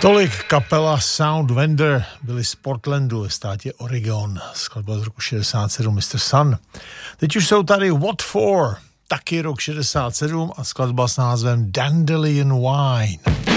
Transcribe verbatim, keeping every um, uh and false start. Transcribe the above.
Tolik kapela Soundwender, byli z Portlandu ve státě Oregon, skladba z roku šedesát sedm, mister Sun. Teď už jsou tady What For, taky rok šedesát sedm a skladba s názvem Dandelion Wine.